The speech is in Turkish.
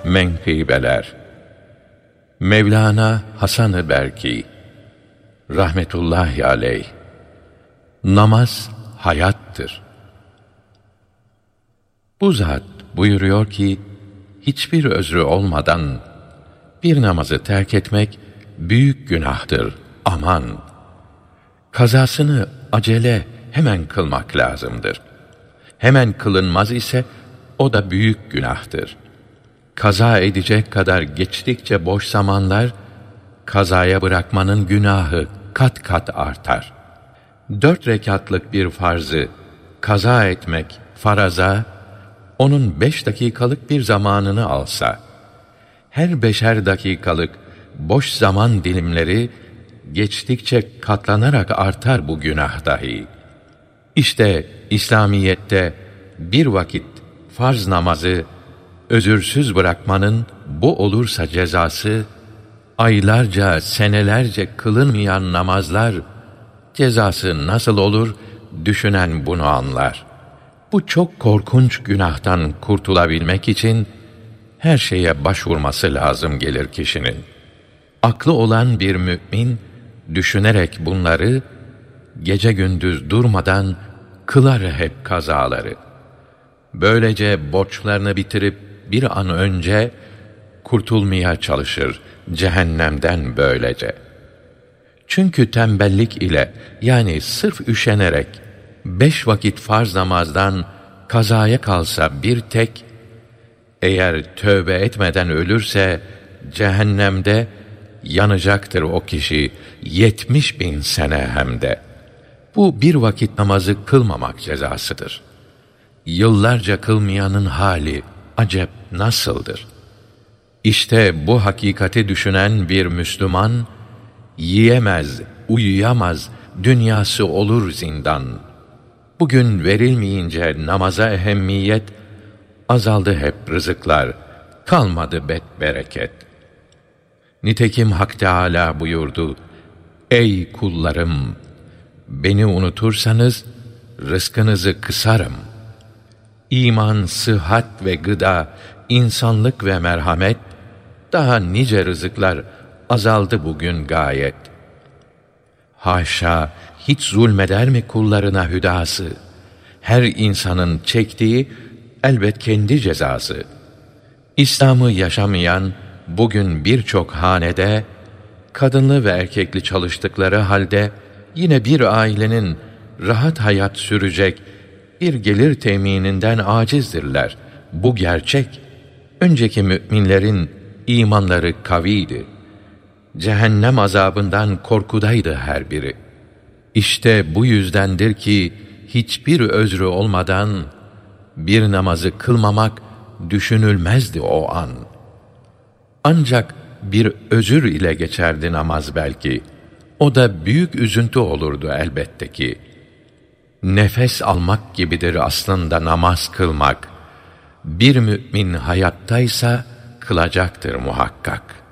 menkıbeler. Mevlana Hasan-ı Berki rahmetullahi aleyh, namaz hayattır. Bu zat buyuruyor ki, hiçbir özrü olmadan bir namazı terk etmek büyük günahtır. Aman! Kazasını acele hemen kılmak lazımdır. Hemen kılınmaz ise o da büyük günahtır. Kaza edecek kadar geçtikçe boş zamanlar, kazaya bırakmanın günahı kat kat artar. 4 rekatlık bir farzı kaza etmek faraza, onun 5 dakikalık bir zamanını alsa, her 5'er dakikalık boş zaman dilimleri geçtikçe katlanarak artar bu günah dahi. İşte İslamiyette bir vakit farz namazı özürsüz bırakmanın bu olursa cezası, aylarca, senelerce kılınmayan namazlar cezası nasıl olur, düşünen bunu anlar. Bu çok korkunç günahtan kurtulabilmek için her şeye başvurması lazım gelir kişinin. Aklı olan bir mümin, düşünerek bunları, gece gündüz durmadan kılar hep kazaları. Böylece borçlarını bitirip bir an önce kurtulmaya çalışır cehennemden böylece. Çünkü tembellik ile, yani sırf üşenerek 5 vakit farz namazdan kazaya kalsa bir tek, eğer tövbe etmeden ölürse cehennemde yanacaktır o kişi 70.000 sene hem de. Bu bir vakit namazı kılmamak cezasıdır. Yıllarca kılmayanın hali acep nasıldır? İşte bu hakikati düşünen bir Müslüman, yiyemez, uyuyamaz, dünyası olur zindan. Bugün verilmeyince namaza ehemmiyet, azaldı hep rızıklar, kalmadı bereket. Nitekim Hak Teâlâ buyurdu, ey kullarım! Beni unutursanız rızkınızı kısarım. İman, sıhhat ve gıda, insanlık ve merhamet, daha nice rızıklar azaldı bugün gayet. Haşa, hiç zulmeder mi kullarına hüdası? Her insanın çektiği elbet kendi cezası. İslam'ı yaşamayan bugün birçok hanede, kadınlı ve erkekli çalıştıkları halde, yine bir ailenin rahat hayat sürecek bir gelir temininden acizdirler. Bu gerçek. Önceki müminlerin imanları kaviydi. Cehennem azabından korkudaydı her biri. İşte bu yüzdendir ki hiçbir özrü olmadan bir namazı kılmamak düşünülmezdi o an. Ancak bir özür ile geçerdi namaz belki. O da büyük üzüntü olurdu elbette ki. Nefes almak gibidir aslında namaz kılmak. Bir mümin hayattaysa kılacaktır muhakkak.